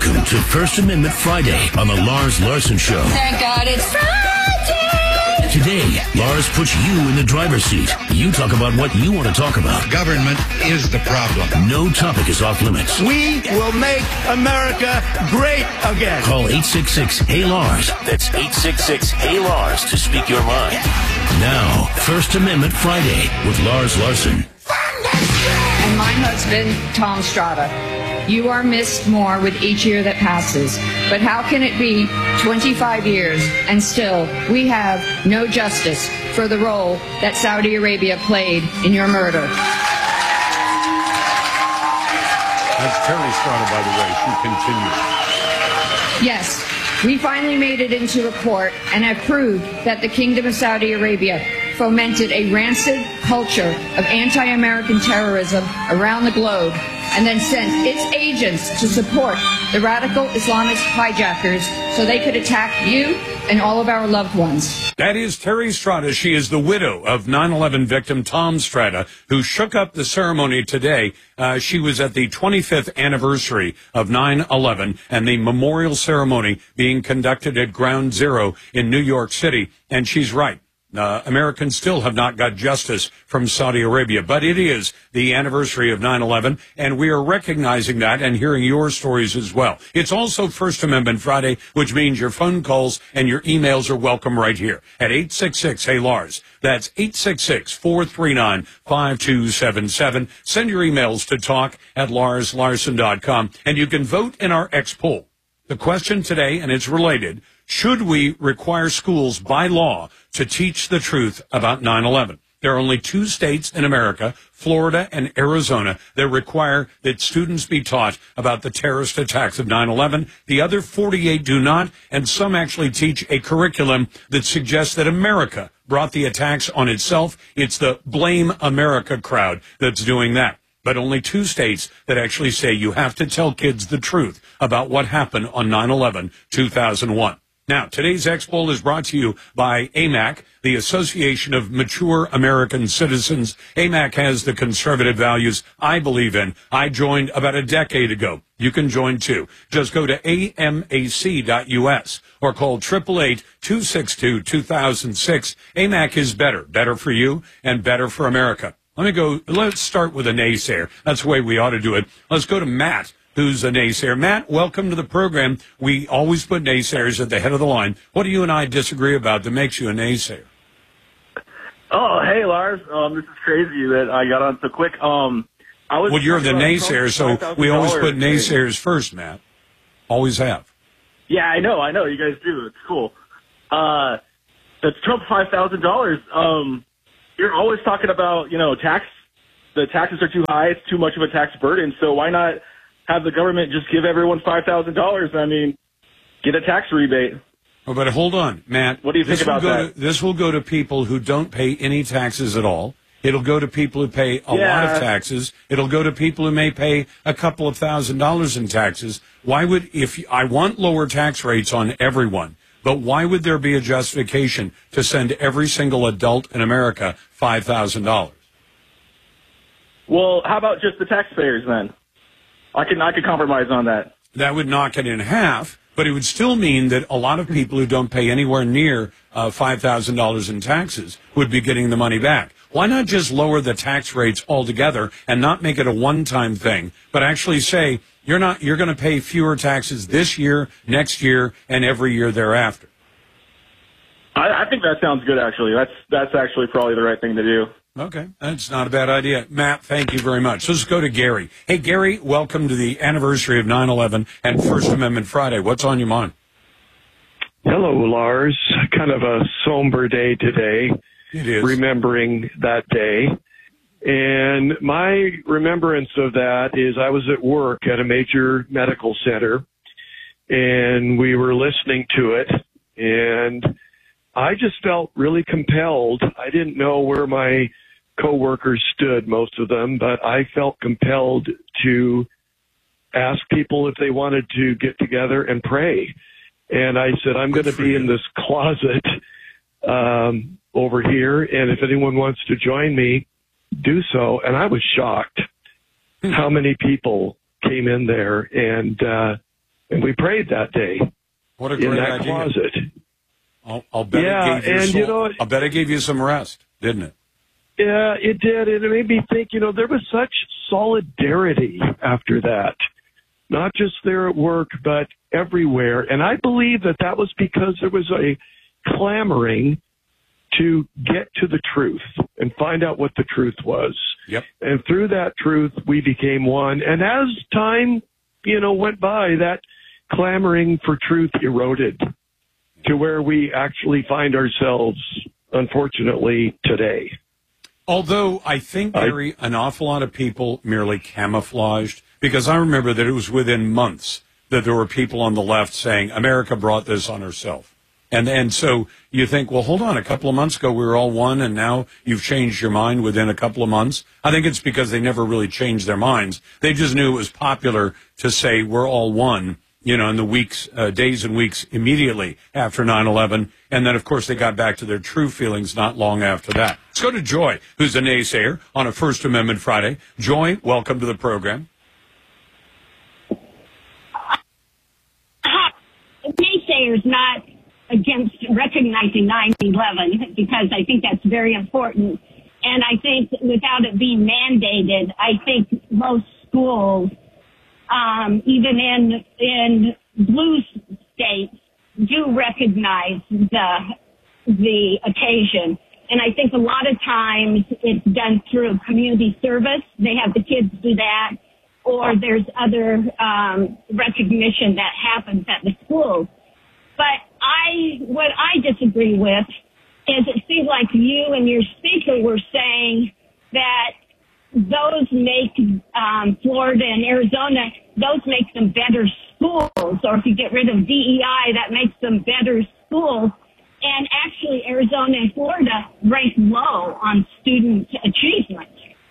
Welcome to First Amendment Friday on the Lars Larson Show. Thank God it's Friday! Today, Lars puts you in the driver's seat. You talk about what you want to talk about. Government is the problem. No topic is off limits. We will make America great again. Call 866-HEY-LARS. That's 866-HEY-LARS to speak your mind. Now, First Amendment Friday with Lars Larson. And my husband, Tom Strada. You are missed more with each year that passes. But how can it be 25 years and still we have no justice for the role that Saudi Arabia played in your murder? That's Terry Strada, by the way. She continues. Yes, we finally made it into a court and have proved that the Kingdom of Saudi Arabia fomented a rancid culture of anti-American terrorism around the globe and then sent its agents to support the radical Islamist hijackers so they could attack you and all of our loved ones. That is Terry Strada. She is the widow of 9/11 victim Tom Strada, who shook up the ceremony today. She was at the 25th anniversary of 9/11 and the memorial ceremony being conducted at Ground Zero in New York City. And she's right. Americans still have not got justice from Saudi Arabia, but it is the anniversary of 9/11, and we are recognizing that and hearing your stories as well. It's also First Amendment Friday, which means your phone calls and your emails are welcome right here at 866-HEY-LARS. That's 866-439-5277. Send your emails to talk@larslarson.com, and you can vote in our X poll. The question today, and it's related, should we require schools by law to teach the truth about 9/11? There are only 2 states in America, Florida and Arizona, that require that students be taught about the terrorist attacks of 9/11. The other 48 do not, and some actually teach a curriculum that suggests that America brought the attacks on itself. It's the Blame America crowd that's doing that. But only 2 states that actually say you have to tell kids the truth about what happened on 9/11-2001. Now, today's X poll is brought to you by AMAC, the Association of Mature American Citizens. AMAC has the conservative values I believe in. I joined about a decade ago. You can join too. Just go to amac.us or call 888-262-2006. AMAC is better. Better for you and better for America. Let's start with a naysayer. That's the way we ought to do it. Let's go to Matt, who's a naysayer. Matt, welcome to the program. We always put naysayers at the head of the line. What do you and I disagree about that makes you a naysayer? Oh, hey, Lars. This is crazy that I got on so quick. Well, you're the naysayer, so we always put naysayers first, Matt. Always have. Yeah, I know. You guys do. It's cool. That's Trump $5,000. You're always talking about, the taxes are too high. It's too much of a tax burden. So why not have the government just give everyone $5,000? I mean, get a tax rebate. Oh, but hold on, Matt. What do you think about that? This will go to people who don't pay any taxes at all. It'll go to people who pay a lot of taxes. It'll go to people who may pay a couple of $1,000s in taxes. If I want lower tax rates on everyone, but why would there be a justification to send every single adult in America $5,000? Well, how about just the taxpayers then? I could compromise on that. That would knock it in half, but it would still mean that a lot of people who don't pay anywhere near $5,000 in taxes would be getting the money back. Why not just lower the tax rates altogether and not make it a one-time thing, but actually say, you're going to pay fewer taxes this year, next year, and every year thereafter? I think that sounds good, actually. That's actually probably the right thing to do. Okay, that's not a bad idea. Matt, thank you very much. Let's go to Gary. Hey, Gary, welcome to the anniversary of 9/11 and First Amendment Friday. What's on your mind? Hello, Lars. Kind of a somber day today. It is. Remembering that day. And my remembrance of that is I was at work at a major medical center, and we were listening to it, and I just felt really compelled. I didn't know where my coworkers stood, most of them, but I felt compelled to ask people if they wanted to get together and pray. And I said, I'm going to be in this closet over here, and if anyone wants to join me, do so. And I was shocked how many people came in there, and And we prayed that day What a in great that idea. closet. I'll bet it gave you and I'll bet it gave you some rest, didn't it? Yeah, it did. And it made me think, there was such solidarity after that, not just there at work, but everywhere. And I believe that was because there was a clamoring to get to the truth and find out what the truth was. Yep. And through that truth, we became one. And as time, went by, that clamoring for truth eroded to where we actually find ourselves, unfortunately, today. Although I think, Gary, an awful lot of people merely camouflaged, because I remember that it was within months that there were people on the left saying America brought this on herself. And so you think, well, hold on, a couple of months ago we were all one, and now you've changed your mind within a couple of months. I think it's because they never really changed their minds. They just knew it was popular to say we're all one, in the days and weeks immediately after 9/11. And then, of course, they got back to their true feelings not long after that. Let's go to Joy, who's a naysayer on a First Amendment Friday. Joy, welcome to the program. Naysayers not against recognizing 9/11 because I think that's very important. And I think without it being mandated, I think most schools, even in blue states, do recognize the occasion. And I think a lot of times it's done through community service. They have the kids do that, or there's other recognition that happens at the schools. But what I disagree with is it seems like you and your speaker were saying that those make Florida and Arizona, those make them better schools. Or if you get rid of DEI, that makes them better schools. And actually, Arizona and Florida rank low on student achievement.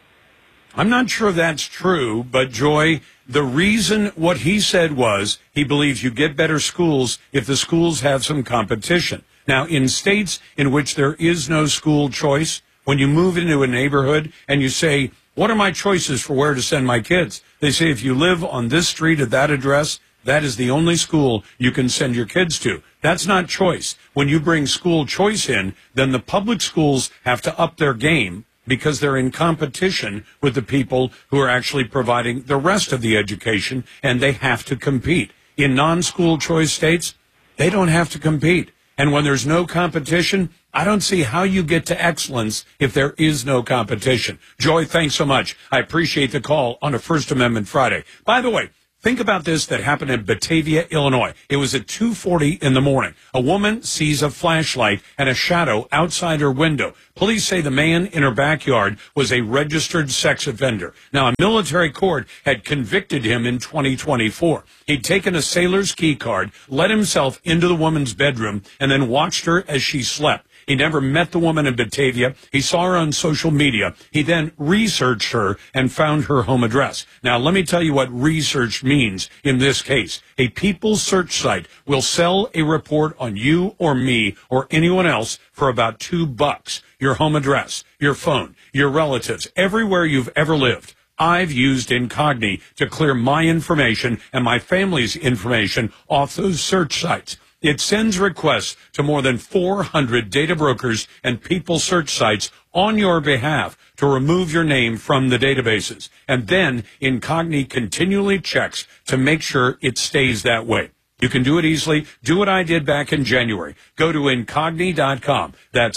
I'm not sure that's true, but Joy, the reason what he said was he believes you get better schools if the schools have some competition. Now, in states in which there is no school choice, when you move into a neighborhood and you say, what are my choices for where to send my kids? They say, if you live on this street at that address, that is the only school you can send your kids to. That's not choice. When you bring school choice in, then the public schools have to up their game because they're in competition with the people who are actually providing the rest of the education, and they have to compete. In non-school choice states, they don't have to compete. And when there's no competition, I don't see how you get to excellence if there is no competition. Joy, thanks so much. I appreciate the call on a First Amendment Friday. By the way, think about this that happened in Batavia, Illinois. It was at 2:40 in the morning. A woman sees a flashlight and a shadow outside her window. Police say the man in her backyard was a registered sex offender. Now, a military court had convicted him in 2024. He'd taken a sailor's key card, let himself into the woman's bedroom, and then watched her as she slept. He never met the woman in Batavia. He saw her on social media. He then researched her and found her home address. Now, let me tell you what research means in this case. A People's search site will sell a report on you or me or anyone else for about $2. Your home address, your phone, your relatives, everywhere you've ever lived. I've used Incogni to clear my information and my family's information off those search sites. It sends requests to more than 400 data brokers and people search sites on your behalf to remove your name from the databases. And then Incogni continually checks to make sure it stays that way. You can do it easily. Do what I did back in January. Go to Incogni.com. That's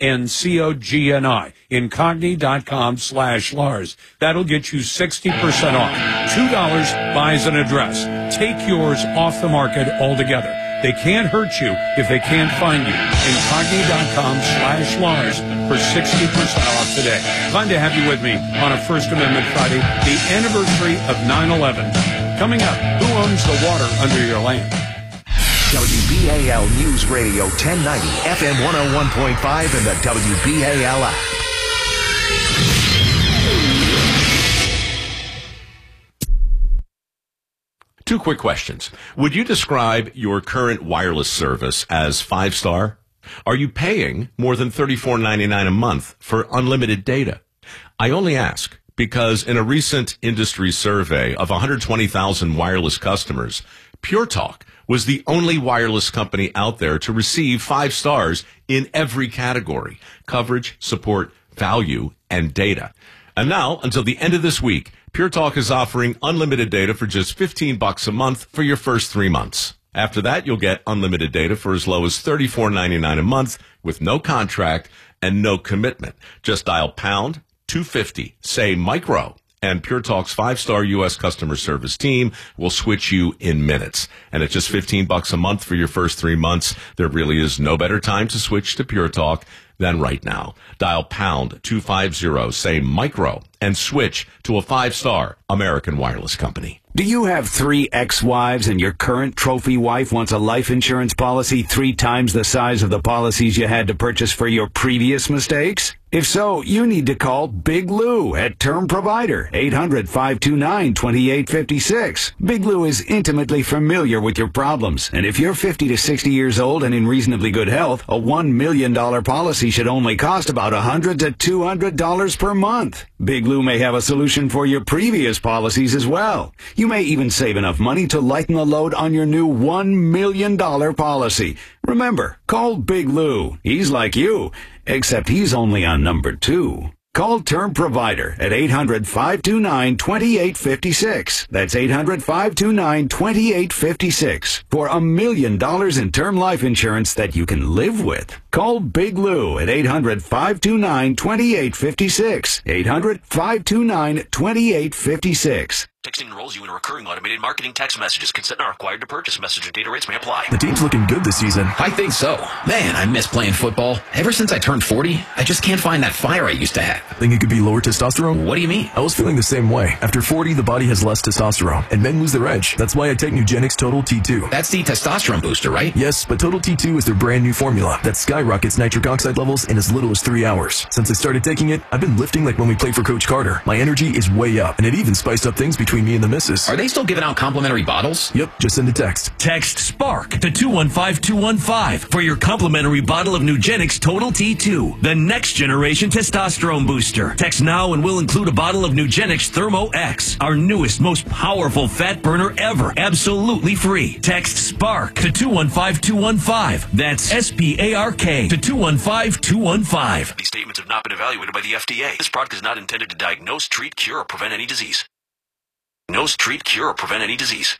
INCOGNI. Incogni.com/Lars. That'll get you 60% off. $2 buys an address. Take yours off the market altogether. They can't hurt you if they can't find you. Incogni.com/Lars for 60% off today. Fun to have you with me on a First Amendment Friday, the anniversary of 9/11. Coming up, who owns the water under your land? WBAL News Radio 1090, FM 101.5, and the WBAL app. Two quick questions. Would you describe your current wireless service as 5-star? Are you paying more than $34.99 a month for unlimited data? I only ask because in a recent industry survey of 120,000 wireless customers, Pure Talk was the only wireless company out there to receive 5 stars in every category: coverage, support, value, and data. And now, until the end of this week, Pure Talk is offering unlimited data for just $15 a month for your first 3 months. After that, you'll get unlimited data for as low as $34.99 a month with no contract and no commitment. Just dial pound 250, say micro, and Pure Talk's 5-star U.S. customer service team will switch you in minutes. And at just $15 a month for your first 3 months, there really is no better time to switch to Pure Talk than right now. Dial pound 250, say micro, and switch to a 5-star American wireless company. Do you have 3 ex-wives and your current trophy wife wants a life insurance policy 3 times the size of the policies you had to purchase for your previous mistakes? If so, you need to call Big Lou at Term Provider, 800-529-2856. Big Lou is intimately familiar with your problems, and if you're 50 to 60 years old and in reasonably good health, a $1 million policy should only cost about $100 to $200 per month. Big Lou may have a solution for your previous policies as well. You may even save enough money to lighten the load on your new $1 million policy. Remember, call Big Lou. He's like you, except he's only on number 2. Call Term Provider at 800-529-2856. That's 800-529-2856 for $1 million in term life insurance that you can live with. Call Big Lou at 800-529-2856. 800-529-2856. Texting enrolls you in recurring automated marketing text messages. Consent not required to purchase. Message and data rates may apply. The team's looking good this season. I think so. Man, I miss playing football. Ever since I turned 40, I just can't find that fire I used to have. Think it could be lower testosterone? What do you mean? I was feeling the same way. After 40, the body has less testosterone, and men lose their edge. That's why I take Nugenix Total T2. That's the testosterone booster, right? Yes, but Total T2 is their brand new formula that skyrockets nitric oxide levels in as little as 3 hours. Since I started taking it, I've been lifting like when we played for Coach Carter. My energy is way up, and it even spiced up things between me and the missus. Are they still giving out complimentary bottles? Yep, just send a text. Text SPARK to 215-215 for your complimentary bottle of Nugenix Total T2, the next generation testosterone booster. Text now and we'll include a bottle of Nugenix Thermo X, our newest, most powerful fat burner ever, absolutely free. Text SPARK to 215-215. That's SPARK to 215-215. These statements have not been evaluated by the FDA. This product is not intended to diagnose, treat, cure, or prevent any disease. Diagnose, treat, cure, or prevent any disease.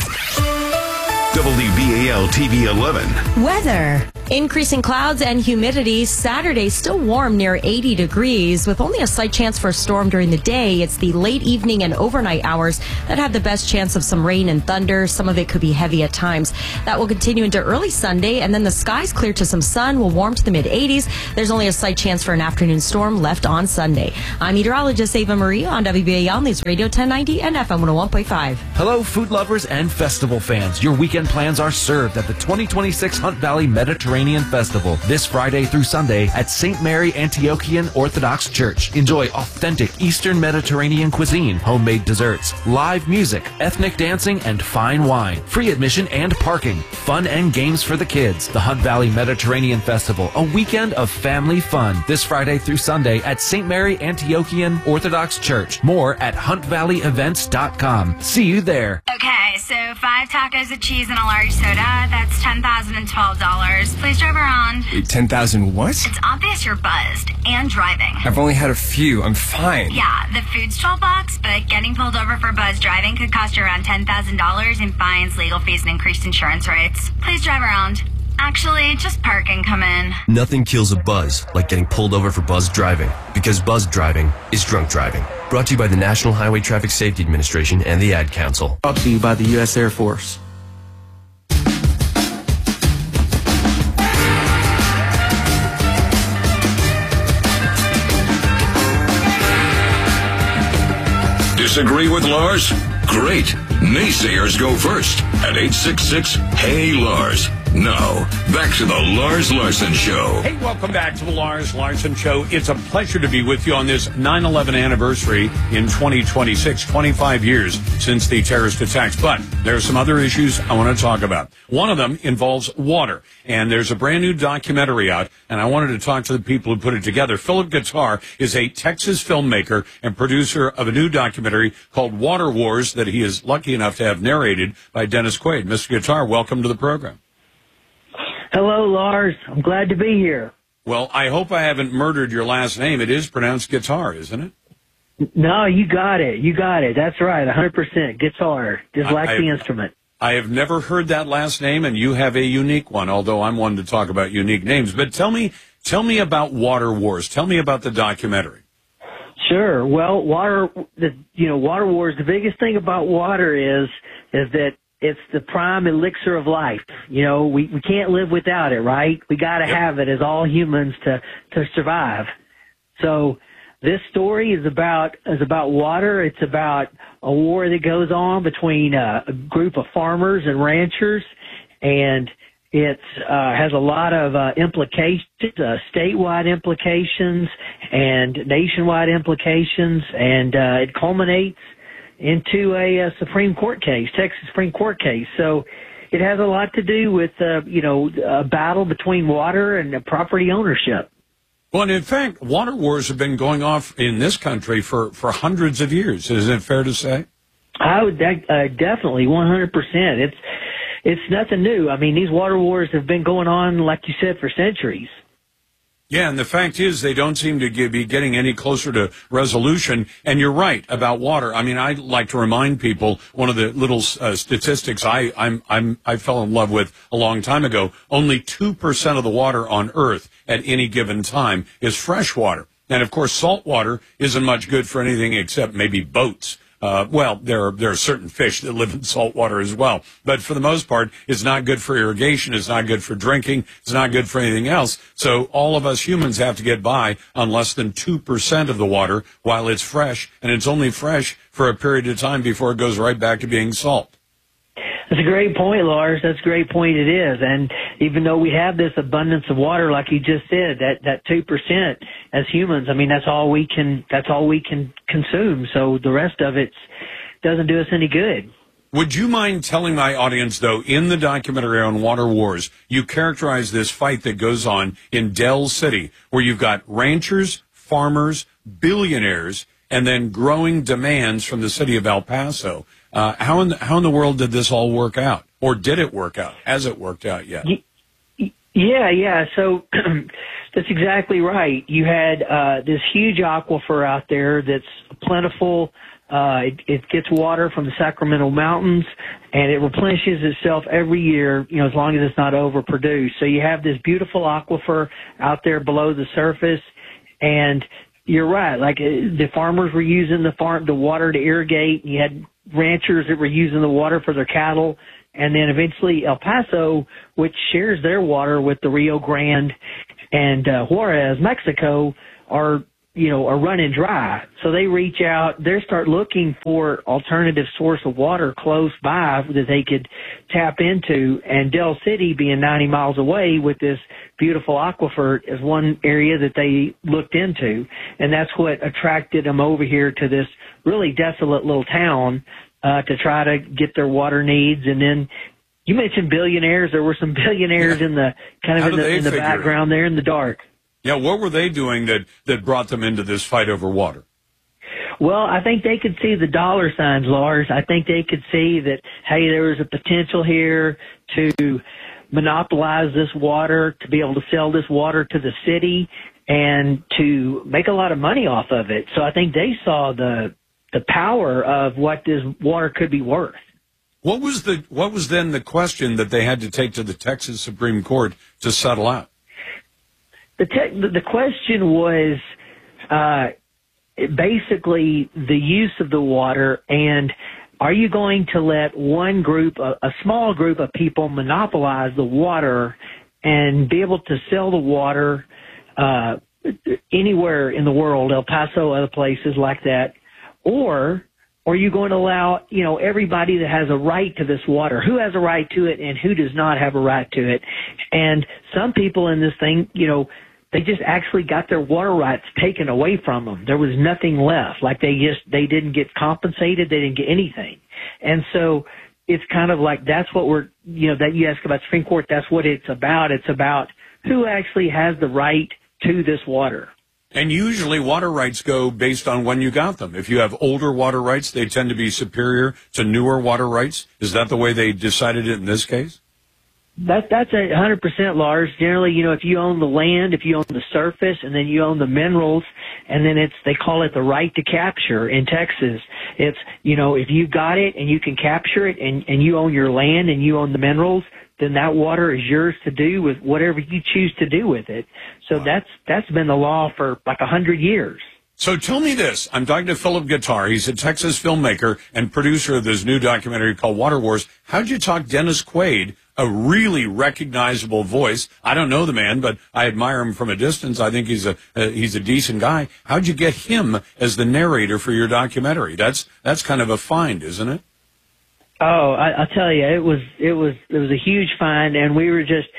WBAL TV 11. Weather. Increasing clouds and humidity. Saturday still warm near 80 degrees with only a slight chance for a storm during the day. It's the late evening and overnight hours that have the best chance of some rain and thunder. Some of it could be heavy at times. That will continue into early Sunday, and then the skies clear to some sun, will warm to the mid-80s. There's only a slight chance for an afternoon storm left on Sunday. I'm meteorologist Ava Marie on WBAL News Radio 1090 and FM 101.5. Hello, food lovers and festival fans. Your weekend plans are served at the 2026 Hunt Valley Mediterranean Festival this Friday through Sunday at St. Mary Antiochian Orthodox Church. Enjoy authentic Eastern Mediterranean cuisine, homemade desserts, live music, ethnic dancing, and fine wine. Free admission and parking. Fun and games for the kids. The Hunt Valley Mediterranean Festival, a weekend of family fun this Friday through Sunday at St. Mary Antiochian Orthodox Church. More at huntvalleyevents.com. See you there. Okay, so 5 tacos of cheese and a large soda. That's $10,012. Please drive around. Wait, 10,000 what? It's obvious you're buzzed and driving. I've only had a few. I'm fine. Yeah, the food's $12, but getting pulled over for buzz driving could cost you around $10,000 in fines, legal fees, and increased insurance rates. Please drive around. Actually, just park and come in. Nothing kills a buzz like getting pulled over for buzz driving, because buzz driving is drunk driving. Brought to you by the National Highway Traffic Safety Administration and the Ad Council. Brought to you by the U.S. Air Force. Disagree with Lars? Great. Naysayers go first at 866-HEY-LARS. Now, back to the Lars Larson Show. Hey, welcome back to the Lars Larson Show. It's a pleasure to be with you on this 9/11 anniversary in 2026, 25 years since the terrorist attacks. But there are some other issues I want to talk about. One of them involves water, and there's a brand new documentary out, and I wanted to talk to the people who put it together. Philip Guitar is a Texas filmmaker and producer of a new documentary called Water Wars that he is lucky enough to have narrated by Dennis Quaid. Mr. Guitar, welcome to the program. Hello, Lars. I'm glad to be here. Well, I hope I haven't murdered your last name. It is pronounced Guitar, isn't it? No, you got it. You got it. That's right. 100%. Guitar. Just like the instrument. I have never heard that last name, and you have a unique one, although I'm one to talk about unique names. But tell me about Water Wars. Tell me about the documentary. Sure. Well, Water Wars, the biggest thing about water is that it's the prime elixir of life. You know, we can't live without it, right? We got to have it as all humans to survive. So this story is about water. It's about a war that goes on between a group of farmers and ranchers, and it has a lot of implications, statewide implications and nationwide implications, and it culminates into a Supreme Court case, Texas Supreme Court case. So it has a lot to do with, a battle between water and property ownership. Well, and in fact, water wars have been going on in this country for hundreds of years. Isn't it fair to say? I would definitely 100%. It's nothing new. I mean, these water wars have been going on, like you said, for centuries. Yeah, and the fact is they don't seem to be getting any closer to resolution. And you're right about water. I mean, I like to remind people one of the little statistics I fell in love with a long time ago. Only 2% of the water on Earth at any given time is fresh water. And of course, salt water isn't much good for anything except maybe boats. Well, there are certain fish that live in salt water as well. But for the most part, it's not good for irrigation. It's not good for drinking. It's not good for anything else. So all of us humans have to get by on less than 2% of the water while it's fresh. And it's only fresh for a period of time before it goes right back to being salt. That's a great point, Lars. That's a great point. It is. And even though we have this abundance of water, like you just said, that 2% as humans, I mean, that's all we can consume. So the rest of it doesn't do us any good. Would you mind telling my audience, though, in the documentary on Water Wars, you characterize this fight that goes on in Del City, where you've got ranchers, farmers, billionaires, and then growing demands from the city of El Paso. How in the world did this all work out? Or did it work out? Has it worked out yet? Yeah. So that's exactly right. You had this huge aquifer out there that's plentiful. It gets water from the Sacramento Mountains, and it replenishes itself every year, as long as it's not overproduced. So you have this beautiful aquifer out there below the surface, and you're right. Like the farmers were using the water to irrigate. You had ranchers that were using the water for their cattle, and then eventually El Paso, which shares their water with the Rio Grande and Juarez, Mexico, are running dry. So they reach out, they start looking for alternative source of water close by that they could tap into. And Del City, being 90 miles away with this beautiful aquifer, is one area that they looked into. And that's what attracted them over here to this really desolate little town to try to get their water needs. And then you mentioned billionaires. There were some billionaires in the in the background there in the dark. Yeah, what were they doing that brought them into this fight over water? Well, I think they could see the dollar signs, Lars. I think they could see that, hey, there was a potential here to monopolize this water, to be able to sell this water to the city, and to make a lot of money off of it. So I think they saw the power of what this water could be worth. What was then the question that they had to take to the Texas Supreme Court to settle out? The question was basically the use of the water, and are you going to let one group, a small group of people, monopolize the water and be able to sell the water anywhere in the world, El Paso, other places like that, or or are you going to allow, everybody that has a right to this water, who has a right to it and who does not have a right to it? And some people in this thing, they just actually got their water rights taken away from them. There was nothing left. Like they didn't get compensated. They didn't get anything. And so it's kind of like that's what we're, that you ask about Supreme Court, that's what it's about. It's about who actually has the right to this water. And usually water rights go based on when you got them. If you have older water rights, they tend to be superior to newer water rights. Is that the way they decided it in this case? That's 100%, Lars. Generally, if you own the land, if you own the surface, and then you own the minerals, and then they call it the right to capture in Texas. It's, if you got it and you can capture it and you own your land and you own the minerals, then that water is yours to do with whatever you choose to do with it. So that's been the law for like 100 years. So tell me this. I'm talking to Philip Guitar. He's a Texas filmmaker and producer of this new documentary called Water Wars. How'd you talk Dennis Quaid, a really recognizable voice? I don't know the man, but I admire him from a distance. I think he's a decent guy. How'd you get him as the narrator for your documentary? That's kind of a find, isn't it? Oh, I'll tell you, it was a huge find, and we were just,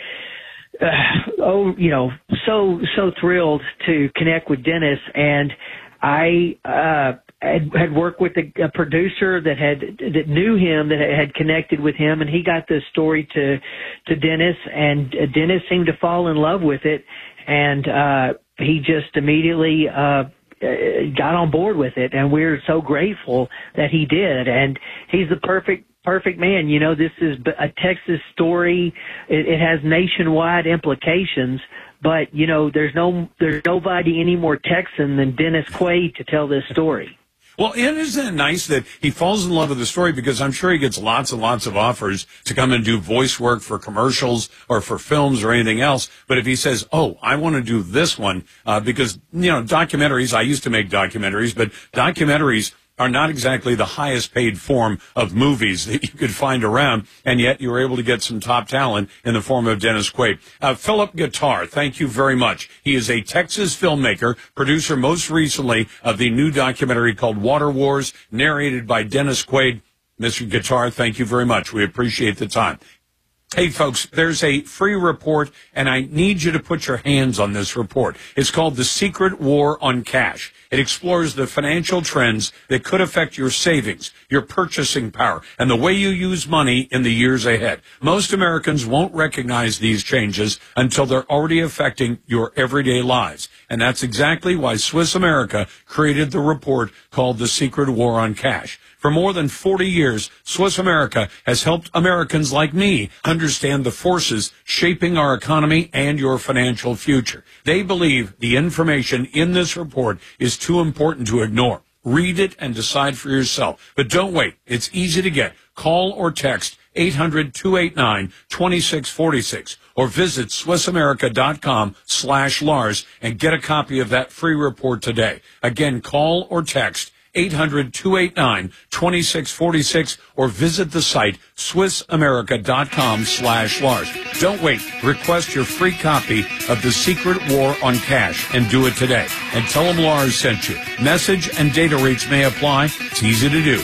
so thrilled to connect with Dennis. And I had worked with a producer that knew him, that had connected with him, and he got this story to Dennis, and Dennis seemed to fall in love with it, and he just immediately got on board with it, and we're so grateful that he did. And he's the perfect man. This is a Texas story. It has nationwide implications, but there's nobody any more Texan than Dennis Quaid to tell this story. Well, isn't it nice that he falls in love with the story, because I'm sure he gets lots and lots of offers to come and do voice work for commercials or for films or anything else. But if he says, I want to do this one, because, documentaries, I used to make documentaries, but documentaries are not exactly the highest paid form of movies that you could find around, and yet you were able to get some top talent in the form of Dennis Quaid. Philip Guitar, thank you very much. He is a Texas filmmaker, producer most recently of the new documentary called Water Wars, narrated by Dennis Quaid. Mr. Guitar, thank you very much. We appreciate the time. Hey, folks, there's a free report, and I need you to put your hands on this report. It's called The Secret War on Cash. It explores the financial trends that could affect your savings, your purchasing power, and the way you use money in the years ahead. Most Americans won't recognize these changes until they're already affecting your everyday lives. And that's exactly why Swiss America created the report called The Secret War on Cash. For more than 40 years, Swiss America has helped Americans like me understand the forces shaping our economy and your financial future. They believe the information in this report is too important to ignore. Read it and decide for yourself. But don't wait. It's easy to get. Call or text 800-289-2646 or visit SwissAmerica.com/Lars and get a copy of that free report today. Again, call or text 800-289-2646 or visit the site SwissAmerica.com/Lars. Don't wait. Request your free copy of The Secret War on Cash and do it today. And tell them Lars sent you. Message and data rates may apply. It's easy to do.